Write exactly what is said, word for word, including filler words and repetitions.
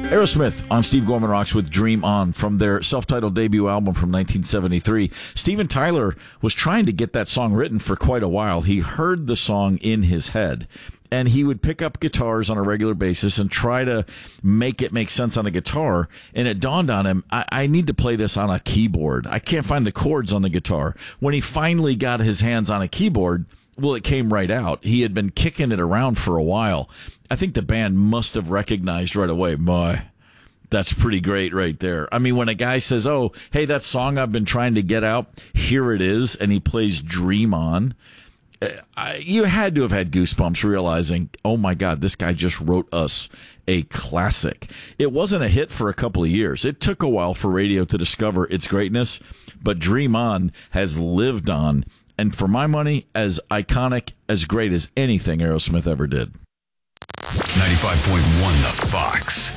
Aerosmith on Steve Gorman Rocks with Dream On from their self-titled debut album from nineteen seventy-three. Steven Tyler was trying to get that song written for quite a while. He heard the song in his head, and he would pick up guitars on a regular basis and try to make it make sense on a guitar. And it dawned on him, I, I need to play this on a keyboard. I can't find the chords on the guitar. When he finally got his hands on a keyboard, well, it came right out. He had been kicking it around for a while. I think the band must have recognized right away, boy, that's pretty great right there. I mean, when a guy says, oh, hey, that song I've been trying to get out, here it is, and he plays Dream On, I, you had to have had goosebumps realizing, oh, my God, this guy just wrote us a classic. It wasn't a hit for a couple of years. It took a while for radio to discover its greatness, but Dream On has lived on, and for my money, as iconic, as great as anything Aerosmith ever did. ninety-five point one The Fox.